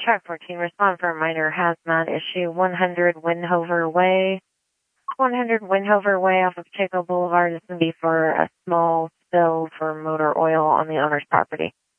Truck 14, respond for a minor hazmat issue, 100 Windhover Way. 100 Windhover Way off of Chico Boulevard. This is going to be for a small spill for motor oil on the owner's property.